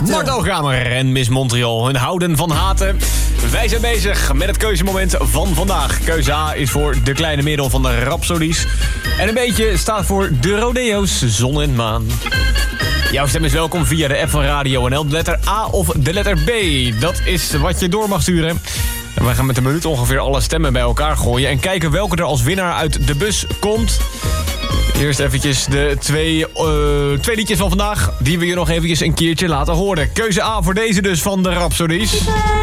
Mart Hoogkamer en Miss Montreal, hun houden van haten. Wij zijn bezig met het keuzemoment van vandaag. Keuze A is voor de kleine middel van de Rhapsodies. En een beetje staat voor de Rodeo's, zon en maan. Jouw stem is welkom via de app van Radio NL. De letter A of de letter B. Dat is wat je door mag sturen. En wij gaan met een minuut ongeveer alle stemmen bij elkaar gooien... en kijken welke er als winnaar uit de bus komt. Eerst eventjes de twee liedjes van vandaag... die we je nog eventjes een keertje laten horen. Keuze A voor deze dus van de Rhapsodies.